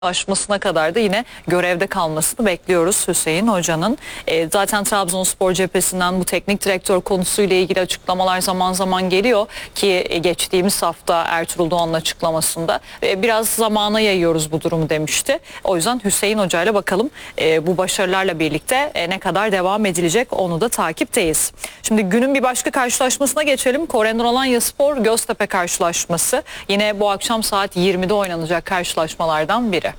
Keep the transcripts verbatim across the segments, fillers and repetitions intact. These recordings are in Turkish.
aşmasına kadar da yine görevde kalmasını bekliyoruz Hüseyin Hoca'nın. E, zaten Trabzonspor cephesinden bu teknik direktör konusuyla ilgili açıklamalar zaman zaman geliyor ki e, geçtiğimiz hafta Ertuğrul Doğan'ın açıklamasında e, biraz zamana yayıyoruz bu durumu demişti. O yüzden Hüseyin Hoca ile bakalım e, bu başarılarla birlikte e, ne kadar devam edilecek, onu da takipteyiz. Şimdi günün bir başka karşılaşmasına geçelim. Korendon Alanyaspor Göztepe karşılaşması. Yine bu akşam saat yirmide oynanacak karşılaşmalardan biri.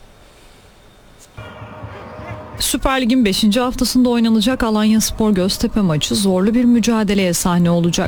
Süper Lig'in beşinci haftasında oynanacak Alanyaspor Göztepe maçı zorlu bir mücadeleye sahne olacak.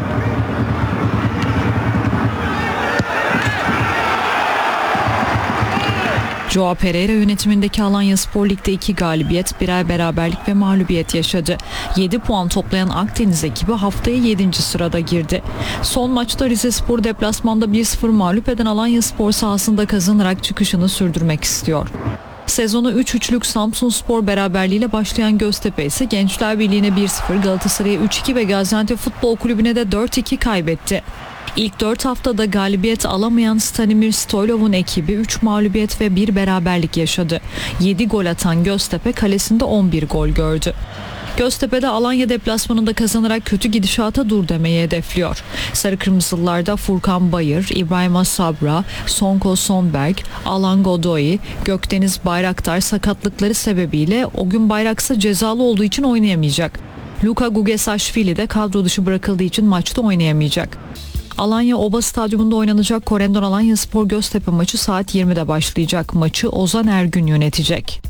Joao Pereira yönetimindeki Alanyaspor Lig'de iki galibiyet, birer beraberlik ve mağlubiyet yaşadı. yedi puan toplayan Akdeniz ekibi haftaya yedinci sırada girdi. Son maçta Rizespor deplasmanda bir sıfır mağlup eden Alanyaspor sahasında kazanarak çıkışını sürdürmek istiyor. Sezonu üç üçlük Samsunspor beraberliğiyle başlayan Göztepe ise Gençler Birliği'ne bir sıfır, Galatasaray'a üç iki ve Gaziantep Futbol Kulübü'ne de dört iki kaybetti. İlk dört haftada galibiyet alamayan Stanimir Stoylov'un ekibi üç mağlubiyet ve bir beraberlik yaşadı. yedi gol atan Göztepe kalesinde on bir gol gördü. Göztepe'de Alanya deplasmanında kazanarak kötü gidişata dur demeyi hedefliyor. Sarı Kırmızılılarda Furkan Bayır, İbrahim Asabra, Sonko Sonberg, Alan Godoy, Gökdeniz Bayraktar sakatlıkları sebebiyle o gün Bayraksa cezalı olduğu için oynayamayacak. Luka Gugesaşvili de kadro dışı bırakıldığı için maçta oynayamayacak. Alanya Oba Stadyumunda oynanacak Korendon Alanyaspor Göztepe maçı saat yirmide başlayacak. Maçı Ozan Ergün yönetecek.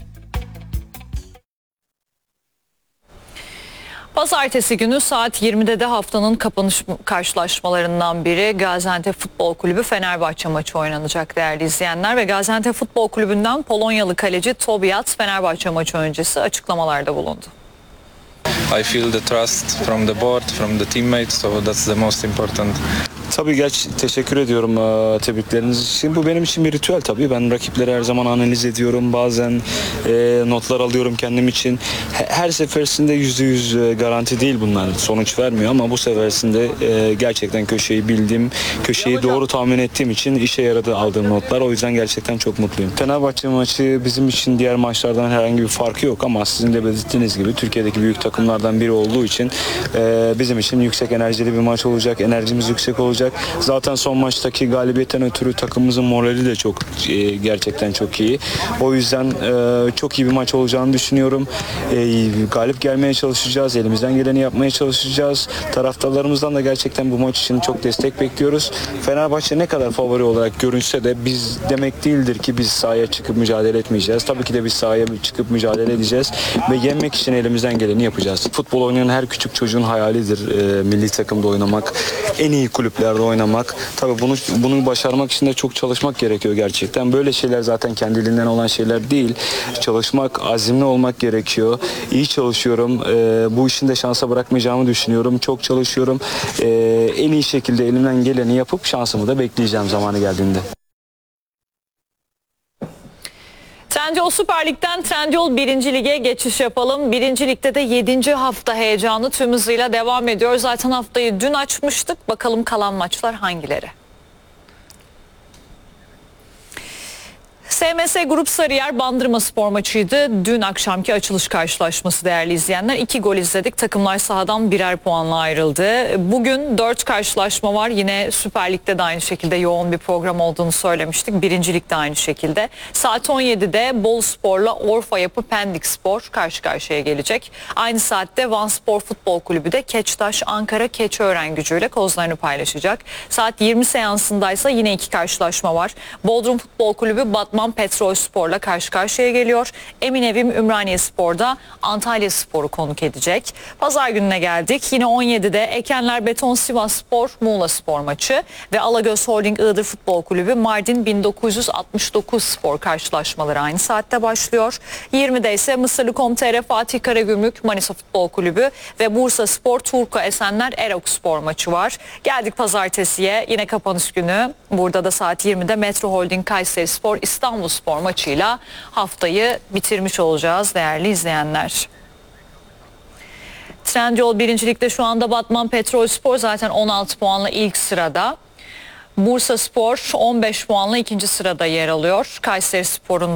Pazartesi günü saat yirmide de haftanın kapanış karşılaşmalarından biri Gaziantep Futbol Kulübü Fenerbahçe maçı oynanacak değerli izleyenler ve Gaziantep Futbol Kulübü'nden Polonyalı kaleci Tobias Fenerbahçe maçı öncesi açıklamalarda bulundu. I feel the trust from the board, from the teammates, so that's the most important. Tabii geç teşekkür ediyorum tebrikleriniz için. Bu benim için bir ritüel tabii. Ben rakipleri her zaman analiz ediyorum. Bazen e, notlar alıyorum kendim için. Her seferinde yüzde yüz garanti değil bunlar. Sonuç vermiyor ama bu seferinde e, gerçekten köşeyi bildim. Köşeyi doğru tahmin ettiğim için işe yaradı aldığım notlar. O yüzden gerçekten çok mutluyum. Fenerbahçe maçı bizim için diğer maçlardan herhangi bir farkı yok ama sizin de belirttiğiniz gibi Türkiye'deki büyük takımlardan biri olduğu için e, bizim için yüksek enerjili bir maç olacak. Enerjimiz yüksek olacak. Zaten son maçtaki galibiyetten ötürü takımımızın morali de çok e, gerçekten çok iyi. O yüzden e, çok iyi bir maç olacağını düşünüyorum. E, galip gelmeye çalışacağız. Elimizden geleni yapmaya çalışacağız. Taraftarlarımızdan da gerçekten bu maç için çok destek bekliyoruz. Fenerbahçe ne kadar favori olarak görünse de biz demek değildir ki biz sahaya çıkıp mücadele etmeyeceğiz. Tabii ki de biz sahaya çıkıp mücadele edeceğiz ve yenmek için elimizden geleni yapacağız. Futbol oynayan her küçük çocuğun hayalidir e, milli takımda oynamak. En iyi kulüplerde oynamak. Tabii bunu bunu başarmak için de çok çalışmak gerekiyor gerçekten. Böyle şeyler zaten kendiliğinden olan şeyler değil. Çalışmak, azimli olmak gerekiyor. İyi çalışıyorum. Ee, bu işin de şansa bırakmayacağımı düşünüyorum. Çok çalışıyorum. Ee, en iyi şekilde elimden geleni yapıp şansımı da bekleyeceğim zamanı geldiğinde. Trendyol Süper Lig'den Trendyol birinci Lig'e geçiş yapalım. birinci Lig'de de yedinci hafta heyecanı tüm hızıyla devam ediyor. Zaten haftayı dün açmıştık. Bakalım kalan maçlar hangileri? S M S Grup Sarıyer Bandırmaspor maçıydı. Dün akşamki açılış karşılaşması değerli izleyenler. İki gol izledik. Takımlar sahadan birer puanla ayrıldı. Bugün dört karşılaşma var. Yine Süper Lig'de de aynı şekilde yoğun bir program olduğunu söylemiştik. Birinci Lig'de aynı şekilde. Saat on yedide Boluspor'la Orfa Yapı Pendikspor karşı karşıya gelecek. Aynı saatte Vanspor Futbol Kulübü de Keçtaş Ankara Keçiören gücüyle kozlarını paylaşacak. Saat yirmi seansındaysa yine iki karşılaşma var. Bodrum Futbol Kulübü Batman Petrolspor'la karşı karşıya geliyor. Eminevim Ümraniyespor'da Antalyaspor'u konuk edecek. Pazar gününe geldik. Yine on yedide Ekenler Beton Sivasspor Muğlaspor maçı ve Alagöz Holding Iğdır Futbol Kulübü Mardin bin dokuz yüz altmış dokuz Spor karşılaşmaları aynı saatte başlıyor. yirmide ise Mısırlı nokta com nokta tr Fatih Karagümrük Manisa Futbol Kulübü ve Bursa Spor Turku Esenler Erok Spor maçı var. Geldik pazartesiye, yine kapanış günü. Burada da saat yirmide Metro Holding Kayserispor İstanbul Spor maçıyla haftayı bitirmiş olacağız değerli izleyenler. Trendyol birincilikte şu anda Batman Petrolspor zaten on altı puanla ilk sırada. Bursaspor on beş puanla ikinci sırada yer alıyor. Kayserispor'un